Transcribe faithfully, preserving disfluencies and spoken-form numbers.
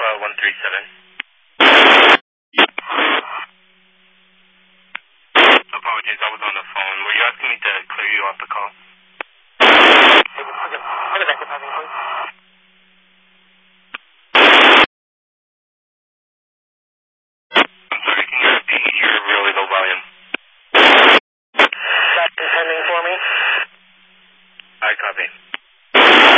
Alpha one three seven. Apologies, I was on the phone. Were you asking me to clear you off the call? Okay, okay, back to